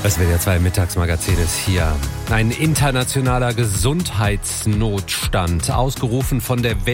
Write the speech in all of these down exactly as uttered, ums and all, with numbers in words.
Das W D R zwei Mittagsmagazin ist hier. Ein internationaler Gesundheitsnotstand, ausgerufen von der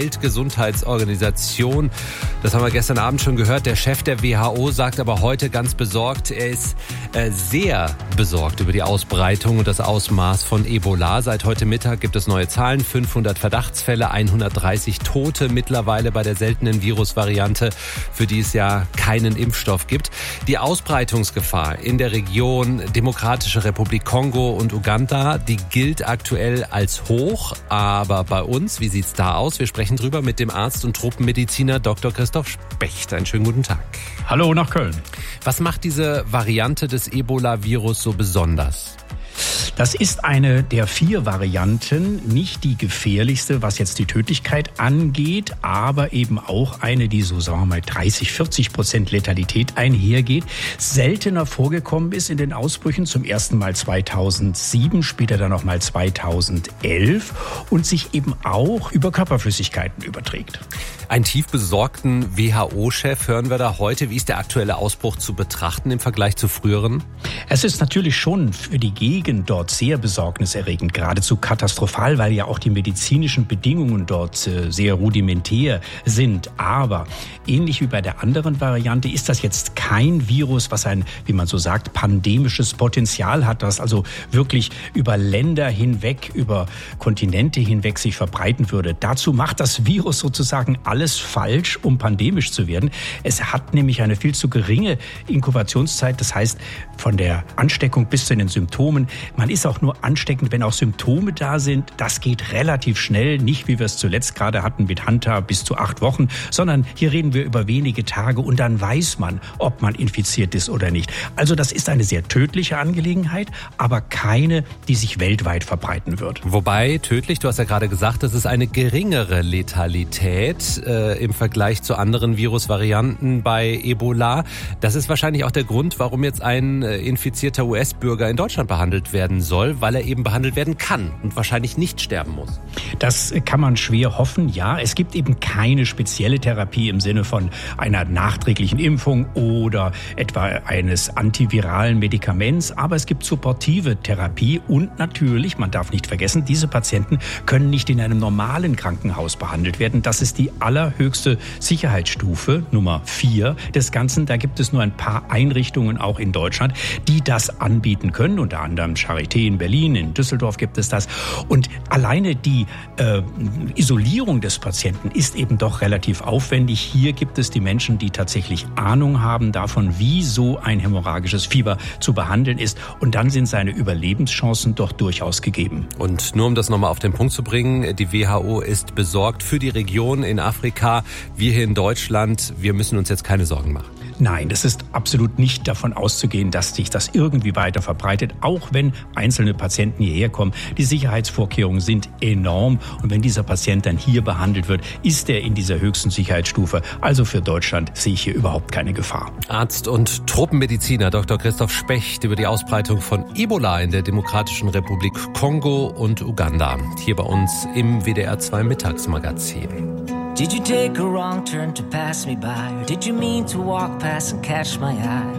Weltgesundheitsorganisation. Das haben wir gestern Abend schon gehört. Der Chef der W H O sagt aber heute ganz besorgt, er ist äh, sehr besorgt über die Ausbreitung und das Ausmaß von Ebola. Seit heute Mittag gibt es neue Zahlen, fünfhundert Verdachtsfälle, hundertdreißig Tote mittlerweile bei der seltenen Virusvariante, für die es ja keinen Impfstoff gibt. Die Ausbreitungsgefahr in der Region Demokratische Republik Kongo und Uganda, die gilt aktuell als hoch. Aber bei uns, wie sieht's da aus? Wir sprechen drüber mit dem Arzt und Tropenmediziner Doktor Christoph Specht. Einen schönen guten Tag. Hallo nach Köln. Was macht diese Variante des Ebola-Virus so besonders? Das ist eine der vier Varianten, nicht die gefährlichste, was jetzt die Tödlichkeit angeht, aber eben auch eine, die so, sagen wir mal, dreißig, vierzig Prozent Letalität einhergeht, seltener vorgekommen ist in den Ausbrüchen, zum ersten Mal zweitausendsieben, später dann nochmal zweitausendelf und sich eben auch über Körperflüssigkeiten überträgt. Einen tief besorgten W H O-Chef hören wir da heute. Wie ist der aktuelle Ausbruch zu betrachten im Vergleich zu früheren? Es ist natürlich schon für die Gegend dort sehr besorgniserregend, geradezu katastrophal, weil ja auch die medizinischen Bedingungen dort sehr rudimentär sind. Aber ähnlich wie bei der anderen Variante ist das jetzt kein Virus, was ein, wie man so sagt, pandemisches Potenzial hat, das also wirklich über Länder hinweg, über Kontinente hinweg sich verbreiten würde. Dazu macht das Virus sozusagen alles falsch, um pandemisch zu werden. Es hat nämlich eine viel zu geringe Inkubationszeit, das heißt von der Ansteckung bis zu den Symptomen. Man ist auch nur ansteckend, wenn auch Symptome da sind. Das geht relativ schnell, nicht wie wir es zuletzt gerade hatten mit Hanta bis zu acht Wochen, sondern hier reden wir über wenige Tage und dann weiß man, ob man infiziert ist oder nicht. Also das ist eine sehr tödliche Angelegenheit, aber keine, die sich weltweit verbreiten wird. Wobei tödlich, du hast ja gerade gesagt, das ist eine geringere Letalität äh, im Vergleich zu anderen Virusvarianten bei Ebola. Das ist wahrscheinlich auch der Grund, warum jetzt ein äh, infizierter U S-Bürger in Deutschland behandelt werden soll, weil er eben behandelt werden kann und wahrscheinlich nicht sterben muss. Das kann man schwer hoffen, ja. Es gibt eben keine spezielle Therapie im Sinne von einer nachträglichen Impfung oder etwa eines antiviralen Medikaments, aber es gibt supportive Therapie und natürlich, man darf nicht vergessen, diese Patienten können nicht in einem normalen Krankenhaus behandelt werden. Das ist die allerhöchste Sicherheitsstufe, Nummer vier des Ganzen. Da gibt es nur ein paar Einrichtungen auch in Deutschland, die das anbieten können, unter anderem Charité in Berlin, in Düsseldorf gibt es das. Und alleine die äh, Isolierung des Patienten ist eben doch relativ aufwendig. Hier gibt es die Menschen, die tatsächlich Ahnung haben davon, wie so ein hämorrhagisches Fieber zu behandeln ist. Und dann sind seine Überlebenschancen doch durchaus gegeben. Und nur um das nochmal auf den Punkt zu bringen, die W H O ist besorgt für die Region in Afrika. Wir hier in Deutschland, wir müssen uns jetzt keine Sorgen machen. Nein, es ist absolut nicht davon auszugehen, dass sich das irgendwie weiter verbreitet, auch wenn einzelne Patienten hierher kommen. Die Sicherheitsvorkehrungen sind enorm und wenn dieser Patient dann hier behandelt wird, ist er in dieser höchsten Sicherheitsstufe. Also für Deutschland sehe ich hier überhaupt keine Gefahr. Arzt und Tropenmediziner Doktor Christoph Specht über die Ausbreitung von Ebola in der Demokratischen Republik Kongo und Uganda. Hier bei uns im W D R zwei Mittagsmagazin. Did you take a wrong turn to pass me by? Or did you mean to walk past and catch my eye?